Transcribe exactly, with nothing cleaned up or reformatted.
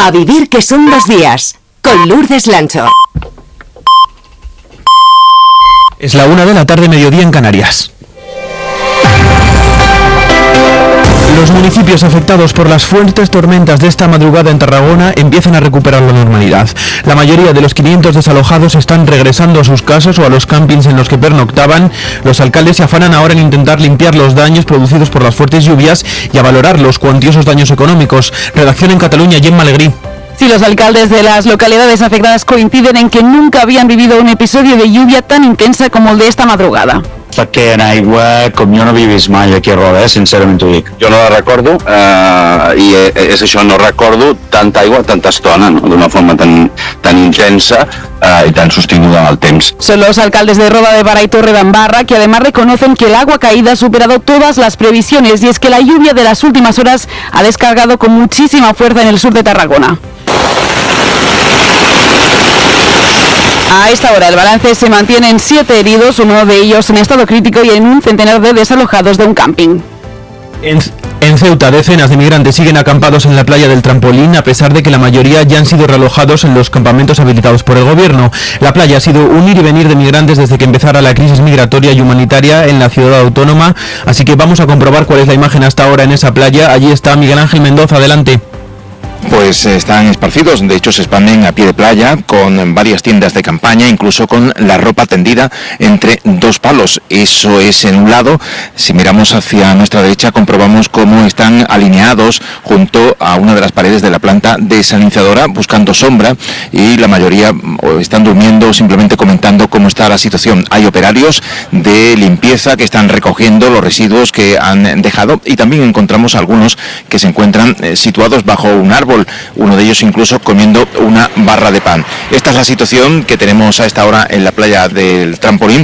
A vivir que son dos días, con Lourdes Lancho. Es la una de la tarde, mediodía en Canarias. Los municipios afectados por las fuertes tormentas de esta madrugada en Tarragona empiezan a recuperar la normalidad. La mayoría de los quinientos desalojados están regresando a sus casas o a los campings en los que pernoctaban. Los alcaldes se afanan ahora en intentar limpiar los daños producidos por las fuertes lluvias y a valorar los cuantiosos daños económicos. Redacción en Cataluña, Gemma Alegrí. Sí, los alcaldes de las localidades afectadas coinciden en que nunca habían vivido un episodio de lluvia tan intensa como el de esta madrugada. Perquè en aigua, com jo no havia vist mai aquí a Roda, eh, sincerament t'ho dic. Jo no la recordo, eh, i és això, no recordo tanta aigua, tanta estona, no? D'una forma tan, tan intensa eh, y tan sostinguda en el temps. Son los alcaldes de Roda de Bará y Torredembarra que además reconocen que el agua caída ha superado todas las previsiones, y es que la lluvia de las últimas horas ha descargado con muchísima fuerza en el sur de Tarragona. A esta hora el balance se mantiene en siete heridos, uno de ellos en estado crítico, y en un centenar de desalojados de un camping. En, en Ceuta, decenas de migrantes siguen acampados en la playa del Trampolín, a pesar de que la mayoría ya han sido realojados en los campamentos habilitados por el gobierno. La playa ha sido un ir y venir de migrantes desde que empezara la crisis migratoria y humanitaria en la ciudad autónoma, así que vamos a comprobar cuál es la imagen hasta ahora en esa playa. Allí está Miguel Ángel Mendoza, adelante. Pues están esparcidos, de hecho se expanden a pie de playa, con varias tiendas de campaña, incluso con la ropa tendida entre dos palos. Eso es en un lado. Si miramos hacia nuestra derecha, comprobamos cómo están alineados junto a una de las paredes de la planta desalinizadora, buscando sombra, y la mayoría están durmiendo, simplemente comentando cómo está la situación. Hay operarios de limpieza que están recogiendo los residuos que han dejado, y también encontramos algunos que se encuentran eh, situados bajo un árbol, uno de ellos incluso comiendo una barra de pan. Esta es la situación que tenemos a esta hora en la playa del Trampolín,